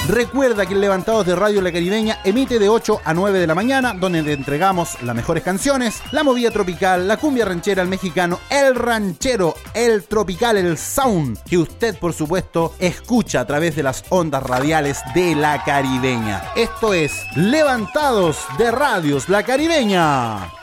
Recuerda que el Levantados de Radio La Caribeña emite de 8 a 9 de la mañana, donde te entregamos las mejores canciones, la movida tropical, la cumbia ranchera, el mexicano, el ranchero, el tropical, el sound, que usted por supuesto escucha a través de las ondas radiales de La Caribeña. Esto es Levantados de Radios La Caribeña.